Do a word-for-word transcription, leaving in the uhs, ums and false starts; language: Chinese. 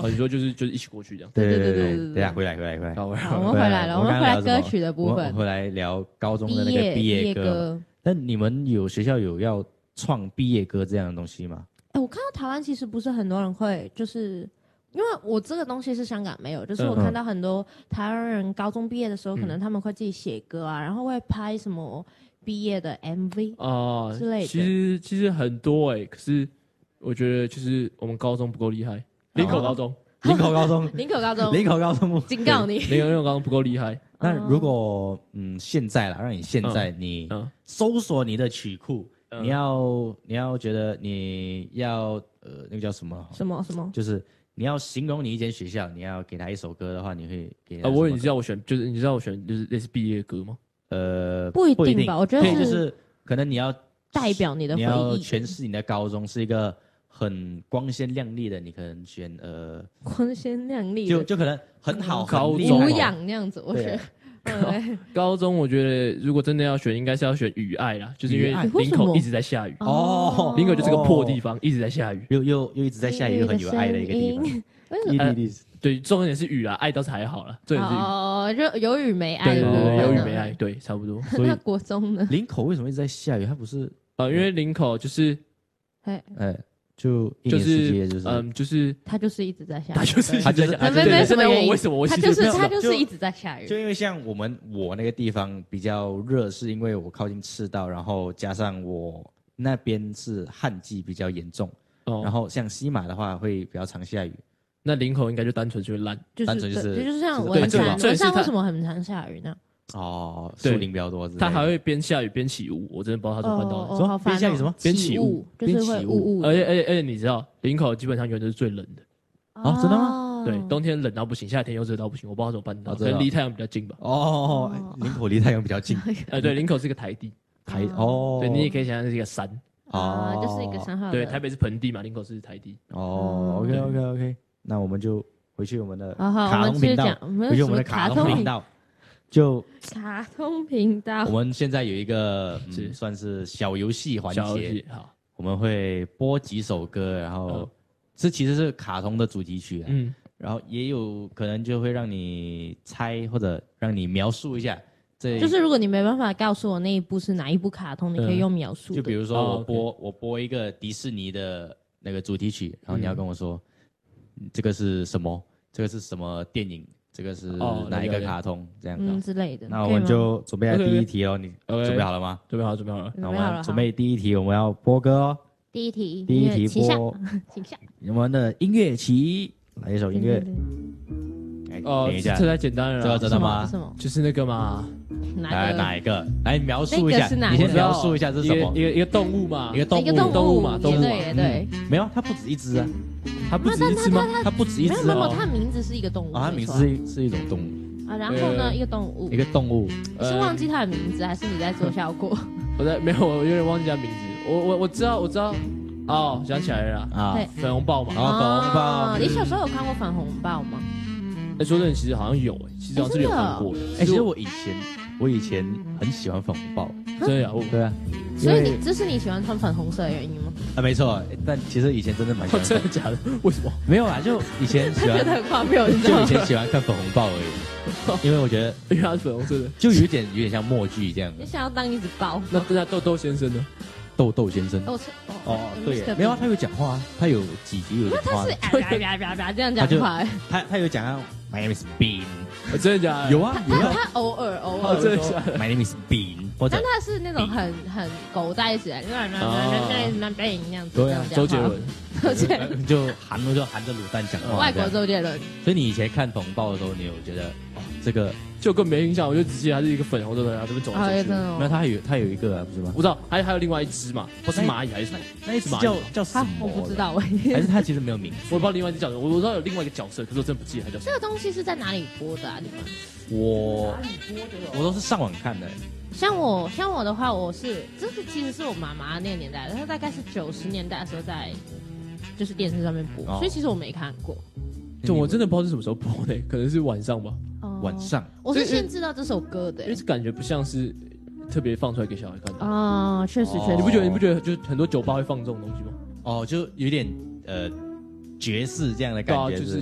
哦，你说就是就是一起过去这样。 对对对对对。等下回来回来回来。 好，我们回来了，我们回来歌曲的部分。 回来聊高中的那个毕业歌。那你们有学校有要创毕业歌这样的东西吗？ 哎，我看到台湾其实不是很多人会，就是因为我这个东西是香港没有，就是我看到很多台湾人高中毕业的时候，可能他们会自己写歌啊，然后会拍什么毕业的 M V 啊之类的。 其实其实很多哎，可是我觉得就是我们高中不够厉害，林口高中。 林口高中， 林口高中， 林口高中， 警告你， 林口高中不够厉害。 那如果嗯现在啦，让你现在你搜索你的曲库，你要你要觉得你要呃那个叫什么什么什么， 就是你要形容你一间学校，你要给他一首歌的话，你会给他？ 啊，我你知道我选就是你知道我选就是类似毕业歌吗？ 呃， 不一定吧，我觉得是就是可能你要代表你的回忆， 你要诠释你的高中是一个很光鲜亮丽的，你可能选呃光鲜亮丽， 就就可能很好， 高中无氧那样子，我觉得。 高中我觉得如果真的要选，应该是要选雨爱啦，就是因为林口一直在下雨哦，林口就是个破地方，一直在下雨， 又又又一直在下雨，又很有爱的一个地方。 呃，对，重点是雨啦，爱倒是还好啦，重点是雨哦，就有雨没爱， 对对对，有雨没爱，对，差不多。 所以国中呢， 林口为什么一直在下雨？它不是呃，因为林口就是， 哎哎。就就是就是嗯，就是它就是一直在下雨， 它就是它就是没没没什么原因， 为什么我它就是它就是一直在下雨。 就因为像我们我那个地方比较热，是因为我靠近赤道，然后加上我那边是旱季比较严重，哦、然后像西马的话会比较常下雨。 那林口应该就单纯就是烂， 就是单纯就是就是像文山，文山为什么很常下雨呢？ 哦，树林比较多， 它还会边下雨边起雾，我真的不知道它怎么办到的。 说边下雨什么？ 边起雾， 就是会雾雾。 而且而且而且你知道，林口基本上永远都是最冷的。 哦，真的吗？ 对，冬天冷到不行，夏天又热到不行，我不知道怎么办到，可能离太阳比较近吧。 哦，林口离太阳比较近。 呃，对，林口是个台地， 台哦， 对你也可以想象是一个山啊，就是一个山号。 对，台北是盆地嘛，林口是台地。 哦 ，OK OK OK， 那我们就回去我们的卡通频道，回去我们的卡通频道。就卡通频道， 我们现在有一个是、嗯、算是小游戏环节，好，我们会播几首歌，然后这、嗯、其实是卡通的主题曲，嗯，然后也有可能就会让你猜或者让你描述一下，这就是如果你没办法告诉我那一部是哪一部卡通，你可以用描述的、 嗯，就比如说我播、哦 okay、我播一个迪士尼的那个主题曲，然后你要跟我说、嗯、这个是什么，这个是什么电影。这个是哪一个卡通、哦、这样的、 嗯、之类的？ 那我们就准备第一题哦，你准备好了吗？ 准备好，准备好了。 那我们准备第一题，我们要播歌哦。 第一题， 第一题播， 请下。 我们的音乐起，来一首音乐。 哦，这太简单了， 这个知道吗？ 就是那个嘛。 来哪一个？来描述一下，你先描述一下这是什么？ 一个一个动物嘛， 一个动物， 动物嘛，动物。 对对， 没有，它不止一只啊。 它不止一只吗？ 它不止一只没有没有，它名字是一个动物啊，它名字是是一种动物啊。然后呢，一个动物， 一个动物， 是忘记它的名字，还是你在做效果？ 我在没有，我有点忘记它名字。我我我知道我知道，哦，想起来了啊，粉红豹嘛， 啊，粉红豹。 你小时候有看过粉红豹吗？ 哎，说真的，其实好像有，哎，其实好像是有看过的。 哎，其实我以前我以前很喜欢粉红豹， 真的呀？ 对啊。 所以你这是你喜欢穿粉红色的原因吗？ 啊，没错，但其实以前真的蛮喜欢。 真的假的？为什么？ 没有啦，就以前喜欢。 觉得很荒谬，你知道吗？ 就以前喜欢看粉红豹而已，因为我觉得， 因为它是粉红色的， 就有一点有点像默剧这样。 你想要当一只豹？ 那那豆豆先生呢？ 豆豆先生。 哦哦，对，没有啊，他有讲话，他有几集有讲话。 他是啊呀呀呀这样讲话。 他他有讲啊 ，My name is Bean。 真的假的？ 有啊，有啊。 他偶尔偶尔真的假的 ？My name is Bean。 但他是那种很很狗带起来，那那那那那那样子。 对啊， 周杰伦， 周杰伦就含就含着卤蛋讲话。 外国周杰伦。 所以你以前看粉红豹的时候，你有觉得哦，这个就更没印象，我就只记得它是一个粉红的人，然后这边走来走去。 没有，它还有它有一个啊，不是吗？ 我知道，还还有另外一只嘛，不是蚂蚁还是什么？ 那一只叫叫什么？ 我不知道哎， 还是它其实没有名字。 我不知道另外一只叫什么，我知道有另外一个角色，可是我真的不记得它叫什么。 这个东西是在哪里播的啊？你们？ 我我都是上网看的。 像我像我的话，我是这是其实是我妈妈那个年代的，她大概是九十年代的时候在就是电视上面播，哦、所以其实我没看过。 就我真的不知道是什么时候播的，可能是晚上吧。 哦、 晚上， 我是先知道这首歌的， 因为感觉不像是特别放出来给小孩看的。 啊，确实确实。 你不觉得你不觉得就是很多酒吧会放这种东西吗？ 哦，就有点呃爵士这样的感觉， 对啊，就是